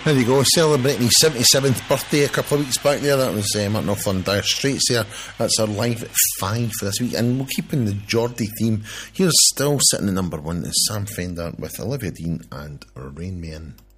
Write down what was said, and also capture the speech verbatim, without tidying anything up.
There you go, celebrating his seventy-seventh birthday a couple of weeks back there. That was um, at Northland Dire Straits there. That's our live at five for this week. And we'll keep in the Geordie theme. Here's still sitting at number one is Sam Fender with Olivia Dean and Rain Man.